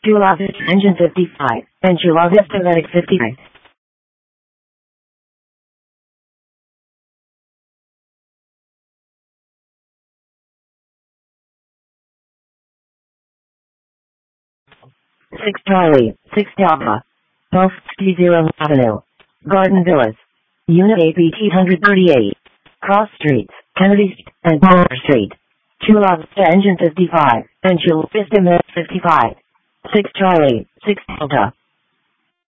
Chula Vista Engine 55, and Chula Vista Medic 59. Six Charlie, 6 Delta. North 60 Avenue. Garden Villas. Unit APT 138. Cross Streets, Kennedy Street, and Palmer Street. Chula Vista Engine 55, and Chula Vista Medic 55. 6 Charlie, 6 Delta.